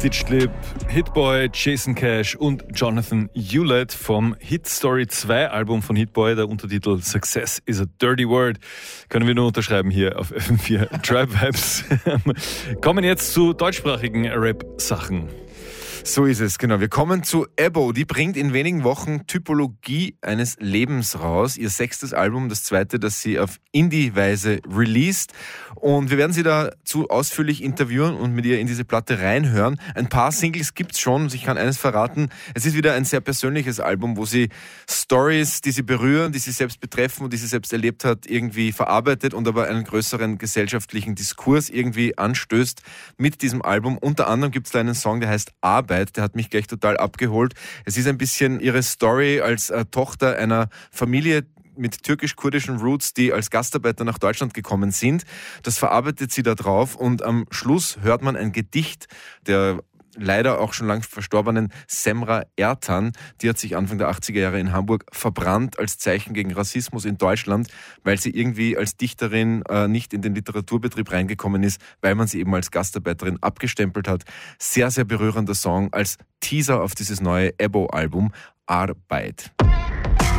Ditchlip, Hitboy, Jason Cash und Jonathan Hewlett vom Hit Story 2 Album von Hitboy, der Untertitel Success is a Dirty Word. Können wir nur unterschreiben hier auf FM4 Tribe Vibes. Kommen jetzt zu deutschsprachigen Rap-Sachen. So ist es, genau. Wir kommen zu Ebo. Die bringt in wenigen Wochen Typologie eines Lebens raus. Ihr 6. Album, das 2., das sie auf Indie-Weise released. Und wir werden sie dazu ausführlich interviewen und mit ihr in diese Platte reinhören. Ein paar Singles gibt's schon und ich kann eines verraten. Es ist wieder ein sehr persönliches Album, wo sie Stories, die sie berühren, die sie selbst betreffen und die sie selbst erlebt hat, irgendwie verarbeitet und aber einen größeren gesellschaftlichen Diskurs irgendwie anstößt mit diesem Album. Unter anderem gibt's da einen Song, der heißt Arbeit. Der hat mich gleich total abgeholt. Es ist ein bisschen ihre Story als Tochter einer Familie mit türkisch-kurdischen Roots, die als Gastarbeiter nach Deutschland gekommen sind. Das verarbeitet sie da drauf und am Schluss hört man ein Gedicht der leider auch schon lang verstorbenen Semra Ertan. Die hat sich Anfang der 80er Jahre in Hamburg verbrannt als Zeichen gegen Rassismus in Deutschland, weil sie irgendwie als Dichterin nicht in den Literaturbetrieb reingekommen ist, weil man sie eben als Gastarbeiterin abgestempelt hat. Sehr, sehr berührender Song als Teaser auf dieses neue Ebo-Album Arbeit.